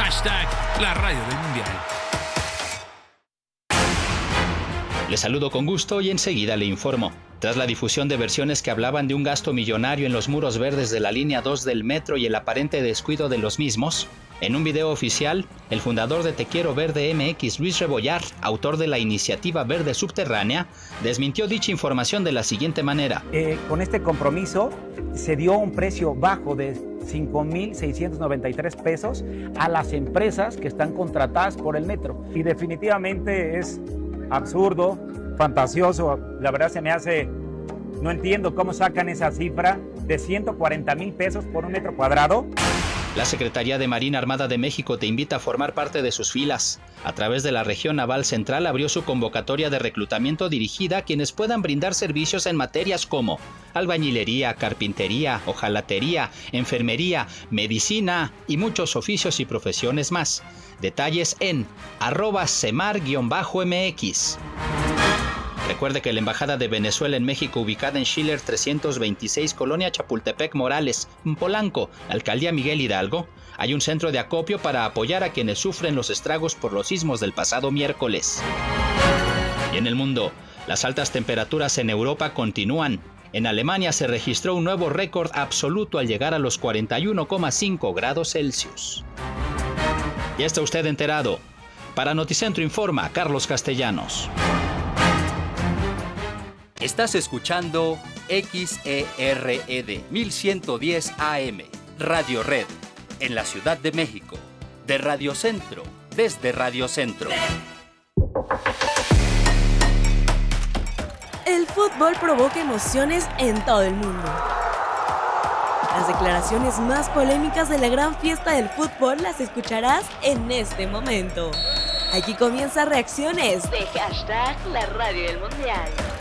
Hashtag la radio del mundial. Le saludo con gusto y enseguida le informo. Tras la difusión de versiones que hablaban de un gasto millonario en los muros verdes de la línea 2 del metro y el aparente descuido de los mismos, en un video oficial, el fundador de Te Quiero Verde MX, Luis Rebollar, autor de la iniciativa Verde Subterránea, desmintió dicha información de la siguiente manera. Con este compromiso se dio un precio bajo de 5,693 pesos a las empresas que están contratadas por el metro. Y definitivamente es absurdo, fantasioso, la verdad se me hace, no entiendo cómo sacan esa cifra de 140,000 pesos por un metro cuadrado. La Secretaría de Marina Armada de México te invita a formar parte de sus filas. A través de la Región Naval Central abrió su convocatoria de reclutamiento dirigida a quienes puedan brindar servicios en materias como albañilería, carpintería, hojalatería, enfermería, medicina y muchos oficios y profesiones más. Detalles en @semar_mx. Recuerde que la Embajada de Venezuela en México, ubicada en Schiller 326, Colonia Chapultepec Morales, en Polanco, Alcaldía Miguel Hidalgo, hay un centro de acopio para apoyar a quienes sufren los estragos por los sismos del pasado miércoles. Y en el mundo, las altas temperaturas en Europa continúan. En Alemania se registró un nuevo récord absoluto al llegar a los 41,5 grados Celsius. Ya está usted enterado. Para Noticentro Informa, Carlos Castellanos. Estás escuchando XERED 1110 AM, Radio Red, en la Ciudad de México, de Radio Centro, desde Radio Centro. El fútbol provoca emociones en todo el mundo. Las declaraciones más polémicas de la gran fiesta del fútbol las escucharás en este momento. Aquí comienza Reacciones de Hashtag la radio del mundial.